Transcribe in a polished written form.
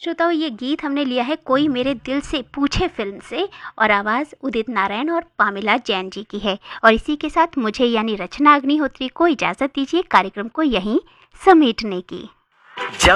श्रोताओं, ये गीत हमने लिया है कोई मेरे दिल से पूछे फिल्म से और आवाज़ उदित नारायण और पामिला जैन जी की है। और इसी के साथ मुझे यानी रचना अग्निहोत्री को इजाज़त दीजिए कार्यक्रम को यहीं समेटने की।